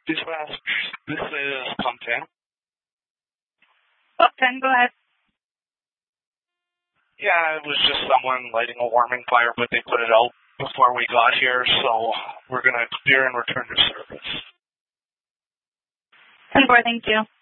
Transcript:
Dispatch, this is Pump 10. Pump 10, go ahead. Yeah, it was just someone lighting a warming fire, but they put it out before we got here, so we're going to clear and return to service. 10-4, thank you.